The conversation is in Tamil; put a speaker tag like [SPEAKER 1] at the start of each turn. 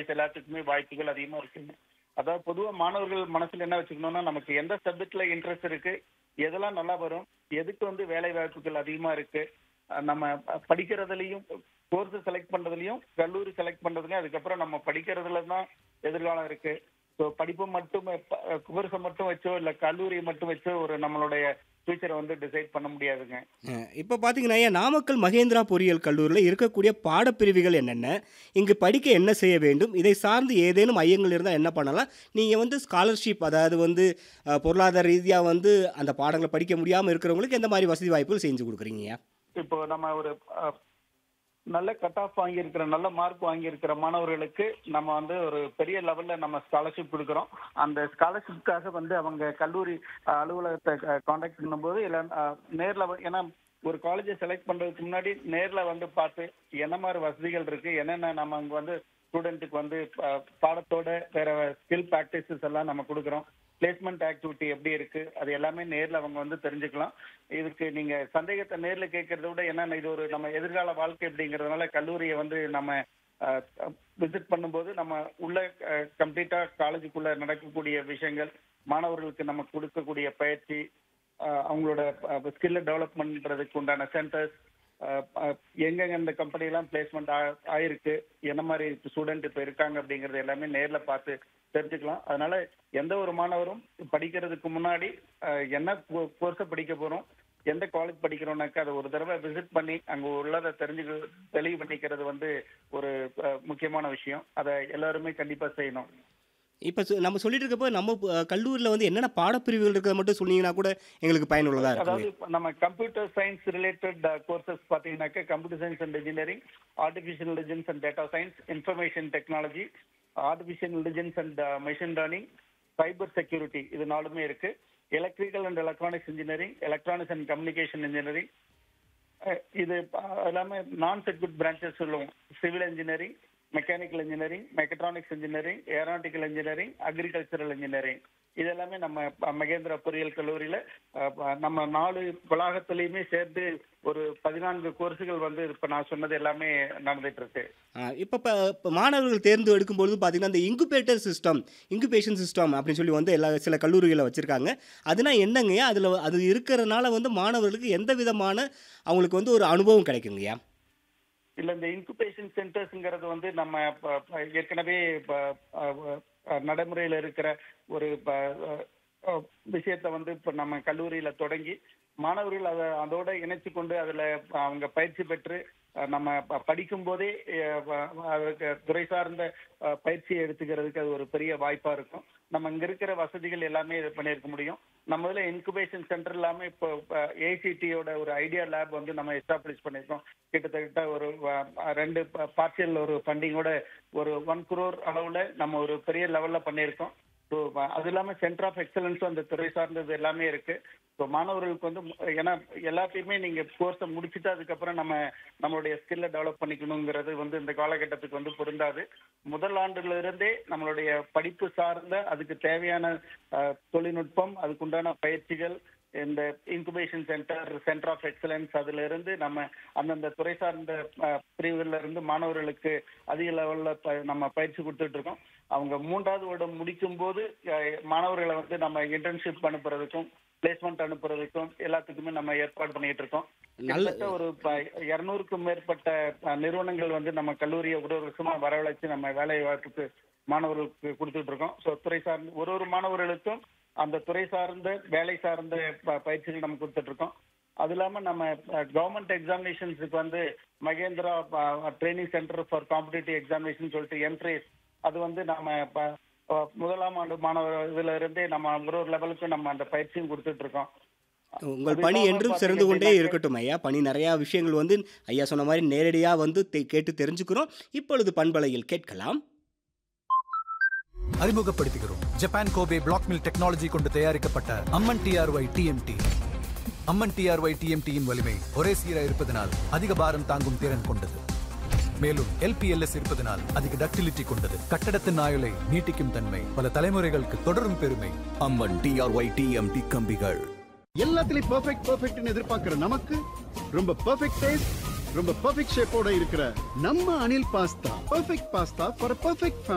[SPEAKER 1] சயின்ஸ் எல்லாத்துக்குமே வாய்ப்புகள் அதிகமா இருக்குங்க. அதாவது பொதுவா மாணவர்கள் மனசுல என்ன வச்சுக்கணும்னா, நமக்கு எந்த சப்ஜெக்ட்ல இன்ட்ரெஸ்ட் இருக்கு, எதெல்லாம் நல்லா வரும், எதுக்கு வேலை வாய்ப்புகள் அதிகமா இருக்கு, நம்ம படிக்கிறதுலயும் கோர்ஸ் செலக்ட் பண்றதுலயும் கல்லூரி செலக்ட் பண்றதுலயும் அதுக்கப்புறம் நம்ம படிக்கிறதுல தான் எதிர்காலம் இருக்கு. ஸோ படிப்பு மட்டும் கோர்ஸை மட்டும் வச்சோ இல்ல கல்லூரியை மட்டும் வச்சோ ஒரு நம்மளுடைய ஃபியூச்சரை டிசைட் பண்ண முடியாதுங்க.
[SPEAKER 2] இப்போ பார்த்தீங்கன்னா, ஐயா நாமக்கல் மகேந்திரா பொறியியல் கல்லூரியில இருக்கக்கூடிய பாடப்பிரிவுகள் என்னென்ன? இங்கு படிக்க என்ன செய்ய வேண்டும்? இதை சார்ந்து ஏதேனும் ஐயங்கள் இருந்தா என்ன பண்ணலாம்? நீங்க ஸ்காலர்ஷிப் அதாவது பொருளாதார ரீதியா அந்த பாடங்கள படிக்க முடியாம இருக்கிறவங்களுக்கு எந்த மாரி வசதி வாய்ப்புகள் செஞ்சு குடுக்குறீங்கய்யா?
[SPEAKER 1] இப்போ நம்ம ஒரு நல்ல கட் ஆஃப் வாங்கியிருக்கிற நல்ல மார்க் வாங்கியிருக்கிற மாணவர்களுக்கு நம்ம ஒரு பெரிய லெவல்ல நம்ம ஸ்காலர்ஷிப் கொடுக்குறோம். அந்த ஸ்காலர்ஷிப்காக அவங்க கல்லூரி அலுவலகத்தை காண்டாக்ட் பண்ணும்போது இல்லை நேர்ல ஏன்னா ஒரு காலேஜை செலக்ட் பண்றதுக்கு முன்னாடி நேர்ல பார்த்து என்ன மாதிரி வசதிகள் இருக்கு, என்னென்ன நம்ம அங்க ஸ்டூடெண்ட்டுக்கு பாடத்தோட வேற ஸ்கில் ப்ராக்டிசஸ் எல்லாம் நம்ம கொடுக்குறோம். பிளேஸ்மெண்ட் ஆக்டிவிட்டி எப்படி இருக்கு, அது எல்லாமே நேர்ல அவங்க தெரிஞ்சுக்கலாம். இதுக்கு நீங்க சந்தேகத்தை நேர்ல கேட்கறத விட என்னன்னா இது ஒரு நம்ம எதிர்கால வாழ்க்கை அப்படிங்கறதுனால கல்லூரியை நம்ம விசிட் பண்ணும்போது நம்ம உள்ள கம்ப்ளீட்டா காலேஜுக்குள்ள நடக்கக்கூடிய விஷயங்கள், மாணவர்களுக்கு நம்ம கொடுக்கக்கூடிய பயிற்சி, அவங்களோட ஸ்கில்ல டெவலப் பண்றதுக்கு உண்டான சென்டர்ஸ், எங்கெங்க இந்த கம்பெனி எல்லாம் பிளேஸ்மெண்ட் ஆயிருக்கு, என்ன மாதிரி ஸ்டூடெண்ட் இப்ப இருக்காங்க அப்படிங்கறது எல்லாமே நேர்ல பார்த்து தெரிஞ்சுக்கலாம். அதனால எந்த ஒரு மாணவரும் படிக்கிறதுக்கு முன்னாடி என்ன கோர்ஸை படிக்க போறோம், எந்த காலேஜ் படிக்கிறோம்னாக்கா அதை ஒரு தடவை விசிட் பண்ணி அங்க உள்ளதை தெளிவு பண்ணிக்கிறது ஒரு முக்கியமான விஷயம். அதை எல்லாருமே கண்டிப்பா செய்யணும்.
[SPEAKER 2] இப்ப நம்ம சொல்லிட்டு இருக்கப்போ நம்ம கல்லூரியில என்னென்ன பாடப்பிரிவுகள் இருக்கிறத மட்டும் சொன்னீங்கன்னா கூட எங்களுக்கு பயனுள்ளதா இருக்குமே.
[SPEAKER 1] அதாவது நம்ம கம்ப்யூட்டர் சயின்ஸ் ரிலேட்டட் கோர்சஸ் பாத்தீங்கன்னாக்க computer science and engineering, artificial intelligence and data science, information technology, artificial intelligence and machine learning, cyber security, இது நாலுமே இருக்கு. Electrical and electronics engineering, electronics and communication engineering, இது எல்லாமே நான் சர்க்யூட் பிரான்ச்சஸ் சொல்லுவோம். Civil engineering, mechanical engineering, mechatronics engineering, aeronautical engineering, agricultural engineering, இதெல்லாமே நம்ம மகேந்திரா பொறியியல் கல்லூரியில நம்ம 4 வளாகத்திலையுமே சேர்த்து ஒரு 14 கோர்ஸுகள் இப்ப நான் சொன்னது எல்லாமே நடந்துட்டு இருக்கு.
[SPEAKER 2] இப்ப மாணவர்கள் தேர்ந்து எடுக்கும்போது பார்த்தீங்கன்னா, இந்த இன்குபேஷன் சிஸ்டம் அப்படின்னு சொல்லி சில கல்லூரிகளை வச்சிருக்காங்க. அதுனா என்னங்கய்யா? அது இருக்கிறதுனால மாணவர்களுக்கு எந்த விதமான அவங்களுக்கு ஒரு அனுபவம் கிடைக்குங்கய்யா?
[SPEAKER 1] இல்ல, இந்த இன்குபேஷன் சென்டர்ஸ்ங்கிறது நம்ம ஏற்கனவே நடைமுறையில இருக்கிற ஒரு விஷயத்த இப்ப நம்ம கல்லூரியில தொடங்கி மாணவர்கள் அதோட இணைச்சு கொண்டு அதுல அவங்க பயிற்சி பெற்று நம்ம படிக்கும் போதே அதுக்கு துறை சார்ந்த பயிற்சியை எடுத்துக்கிறதுக்கு அது ஒரு பெரிய வாய்ப்பா இருக்கும். நம்ம இங்க இருக்கிற வசதிகள் எல்லாமே இது பண்ணியிருக்க முடியும். நம்ம இதுல இன்குபேஷன் சென்டர் இல்லாம இப்போ ஏசிடியோட ஒரு ஐடியா லேப் நம்ம எஸ்டாப்ளிஷ் பண்ணியிருக்கோம். கிட்டத்தட்ட ஒரு 2 பார்ஷியல் ஒரு ஃபண்டிங்கோட ஒரு 1 crore அளவுல நம்ம ஒரு பெரிய லெவல்ல பண்ணியிருக்கோம். ஸோ அது இல்லாம சென்டர் ஆஃப் எக்ஸலன்ஸும் அந்த துறை சார்ந்தது எல்லாமே இருக்கு. ஸோ மாணவர்களுக்கு ஏன்னா எல்லாத்தையுமே நீங்க கோர்ஸை முடிச்சுட்டு அதுக்கப்புறம் நம்மளுடைய ஸ்கில்ல டெவலப் பண்ணிக்கணுங்கிறது இந்த காலகட்டத்துக்கு பொருந்தாது. முதல் ஆண்டுல இருந்தே நம்மளுடைய படிப்பு சார்ந்த அதுக்கு தேவையான தொழில்நுட்பம், அதுக்குண்டான பயிற்சிகள், இந்த இன்குபேஷன் சென்டர் ஆஃப் எக்ஸலன்ஸ், அதுல இருந்து நம்ம அந்தந்த துறை சார்ந்த பிரிவுகள்ல இருந்து மாணவர்களுக்கு அதிக லெவல்ல நம்ம பயிற்சி கொடுத்துட்டு இருக்கோம். அவங்க 3வது வருடம் முடிக்கும் போது மாணவர்களை நம்ம இன்டர்ன்ஷிப் அனுப்புறதுக்கும் பிளேஸ்மெண்ட் அனுப்புறதுக்கும் எல்லாத்துக்குமே நம்ம ஏற்பாடு பண்ணிட்டு இருக்கோம். ஒரு 200க்கும் மேற்பட்ட நிறுவனங்கள் நம்ம கல்லூரியை ஒரு வருஷமா வரவழைச்சு நம்ம வேலை வாய்ப்புக்கு மாணவர்களுக்கு கொடுத்துட்டு இருக்கோம். ஸோ துறை சார்ந்த ஒரு மாணவர்களுக்கும் அந்த துறை சார்ந்த வேலை சார்ந்த பயிற்சிகள் நம்ம கொடுத்துட்டு இருக்கோம். அது இல்லாம நம்ம government எக்ஸாமினேஷன்ஸுக்கு Mahindra training centre for competitive examination சொல்லிட்டு என்ட்ரேஸ், அது நம்ம முதலாம் ஆண்டு மாணவர் இதுல இருந்தே நம்ம ஒரு லெவலுக்கு நம்ம அந்த பயிற்சியும் கொடுத்துட்டு இருக்கோம்.
[SPEAKER 2] உங்கள் பணி என்றும் சிறந்து கொண்டே இருக்கட்டும் ஐயா. பணி நிறைய விஷயங்கள் ஐயா சொன்ன மாதிரி நேரடியா கேட்டு தெரிஞ்சுக்கிறோம். இப்பொழுது பண்பலையில் கேட்கலாம்.
[SPEAKER 3] அறிமுகப்படுத்துகிறோம் Japan Kobe black mill technology கொண்டு தயாரிக்கப்பட்ட அம்மன் டிஆர்ஒய் டிஎம்டி. அம்மன் டிஆர்ஒய் டிஎம்டியின் வலிமை ஒரே சீராக இருப்பதனால் அதிக பாரம் தாங்கும் திறன் கொண்டது. மேலும் எல்பிஎல்எஸ் இருப்பதனால் அதிக டக்டிலிட்டி கொண்டது. கட்டடத்தின் ஆயுளை நீட்டிக்கும் தன்மை, பல தலைமுறைகளுக்கு தொடரும் பெருமை.
[SPEAKER 4] அம்மன் டிஆர்ஒய் டிஎம்டி கம்பிகள்.
[SPEAKER 5] எல்லாத்துலயும் பெர்ஃபெக்ட்னு எதிர்பார்க்கிற நமக்கு ரொம்ப பெர்ஃபெக்ட் டேஸ்ட், ரொம்ப பெர்ஃபெக்ட் ஷேப்போட இருக்கிற நம்ம Anil pasta. Perfect pasta for perfect